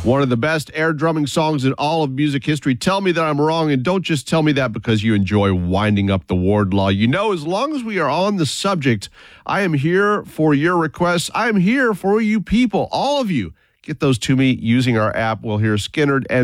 One of the best air drumming songs in all of music history. Tell me that I'm wrong, and don't just tell me that because you enjoy winding up the Wardlaw. You know, as long as we are on the subject, I am here for your requests. I am here for you people, all of you. Get those to me using our app. We'll hear Skynyrd and